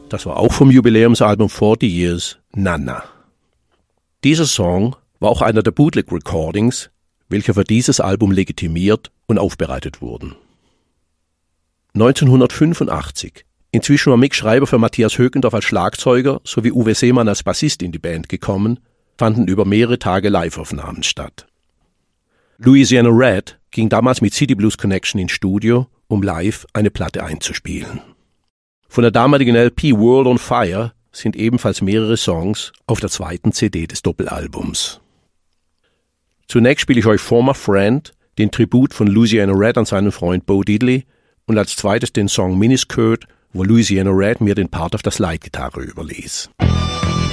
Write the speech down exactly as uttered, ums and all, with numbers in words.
Das war auch vom Jubiläumsalbum vierzig Years, Nana. Dieser Song war auch einer der Bootleg-Recordings, welche für dieses Album legitimiert und aufbereitet wurden. neunzehnhundertfünfundachtzig. Inzwischen war Mick Schreiber für Matthias Höckendorf als Schlagzeuger sowie Uwe Seemann als Bassist in die Band gekommen, fanden über mehrere Tage Liveaufnahmen statt. Louisiana Red ging damals mit City Blues Connection ins Studio, um live eine Platte einzuspielen. Von der damaligen L P World on Fire sind ebenfalls mehrere Songs auf der zweiten C D des Doppelalbums. Zunächst spiele ich euch For My Friend, den Tribut von Louisiana Red an seinen Freund Bo Diddley, und als zweites den Song Miniskirt, wo Louisiana Red mir den Part auf der Slide-Gitarre überließ.